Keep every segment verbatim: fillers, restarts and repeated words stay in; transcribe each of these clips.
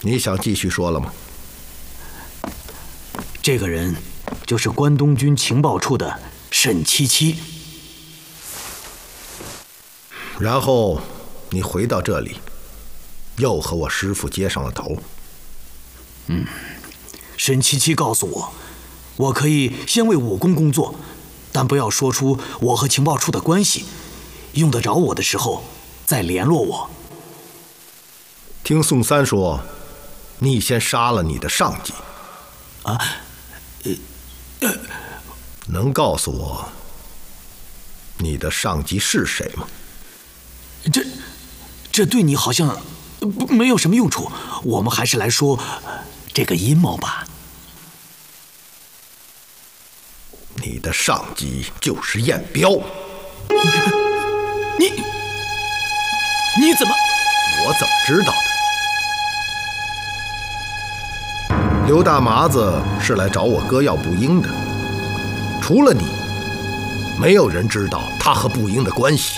你想继续说了吗？ 这个人就是关东军情报处的沈七七。 然后你回到这里，又和我师父接上了头。 嗯，沈七七告诉我，我可以先为武功工作，但不要说出我和情报处的关系，用得着我的时候再联络我。 听宋三说，你先杀了你的上级。 啊？呃呃， 能告诉我你的上级是谁吗？ 这，这对你好像不没有什么用处。我们还是来说这个阴谋吧。 你的上级就是燕彪。 你，你怎么？ 我怎么知道的？刘大麻子是来找我哥要步英的，除了你，没有人知道他和步英的关系。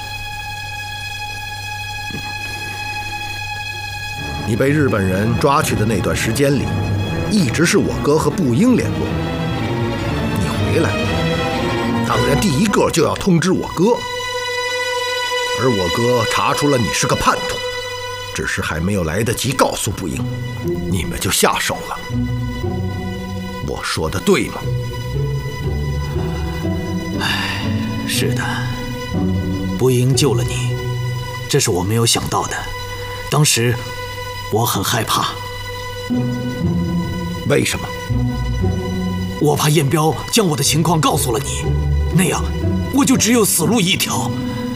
你被日本人抓去的那段时间里，一直是我哥和步英联络。你回来了，当然第一个就要通知我哥，而我哥查出了你是个叛徒，只是还没有来得及告诉步英，你们就下手了。我说的对吗？ 唉，是的，步英救了你，这是我没有想到的。当时我很害怕。 为什么？ 我怕燕彪将我的情况告诉了你，那样我就只有死路一条。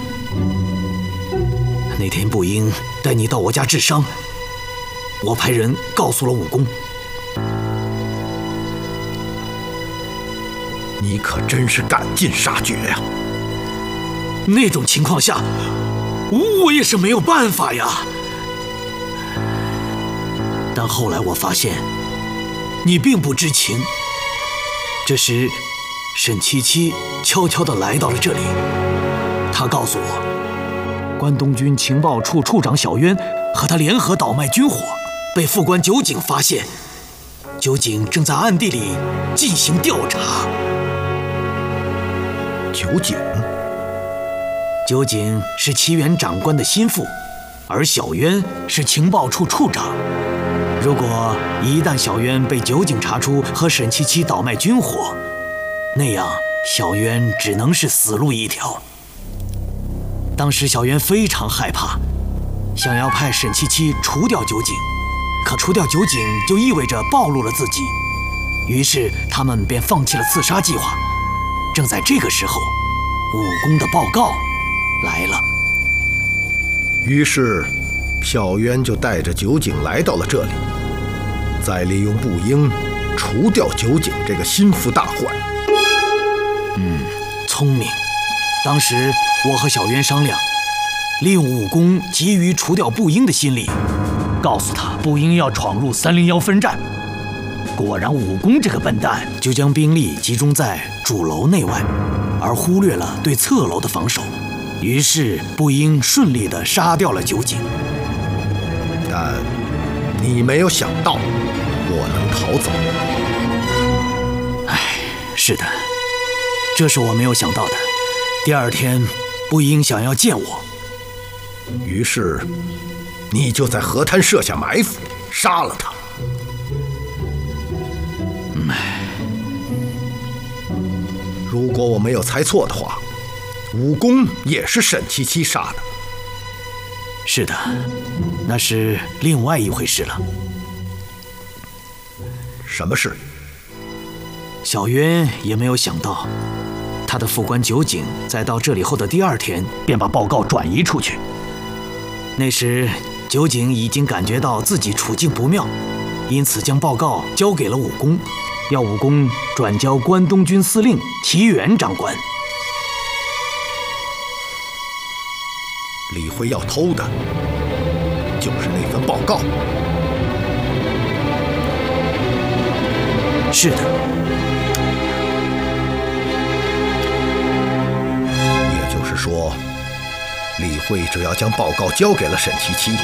那天步英带你到我家治伤，我派人告诉了武功。 你可真是赶尽杀绝呀！ 那种情况下，我也是没有办法呀。但后来我发现，你并不知情。这时，沈七七悄悄地来到了这里。他告诉我，关东军情报处处长小渊和他联合倒卖军火，被副官酒井发现。酒井正在暗地里进行调查。 酒井？ 酒井是齐原长官的心腹，而小渊是情报处处长。如果一旦小渊被酒井查出和沈七七倒卖军火，那样小渊只能是死路一条。当时小渊非常害怕，想要派沈七七除掉酒井，可除掉酒井就意味着暴露了自己，于是他们便放弃了刺杀计划。正在这个时候，武功的报告来了。 于是小渊就带着酒井来到了这里，再利用步英除掉酒井这个心腹大患。 嗯，聪明。当时我和小渊商量，利用武功急于除掉步英的心理，告诉他步英要闯入三零一分站。果然武功这个笨蛋就将兵力集中在主楼内外，而忽略了对侧楼的防守，于是步英顺利地杀掉了酒井。 但你没有想到我能逃走。 唉，是的，这是我没有想到的。第二天，步英想要见我， 于是你就在河滩设下埋伏，杀了他。如果我没有猜错的话，武功也是沈七七杀的。 是的，那是另外一回事了。 什么事？ 小渊也没有想到，他的副官酒井在到这里后的第二天便把报告转移出去。那时酒井已经感觉到自己处境不妙，因此将报告交给了武功，要武功转交关东军司令齐原长官。 李辉要偷的就是那份报告。 是的。 也就是说，李慧只要将报告交给了沈七七，